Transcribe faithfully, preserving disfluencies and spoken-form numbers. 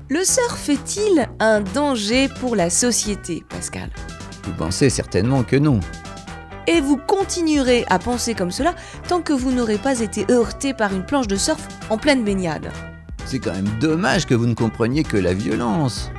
Le surf est-il un danger pour la société, Pascal ? Vous pensez certainement que non. Et vous continuerez à penser comme cela tant que vous n'aurez pas été heurté par une planche de surf en pleine baignade. C'est quand même dommage que vous ne compreniez que la violence.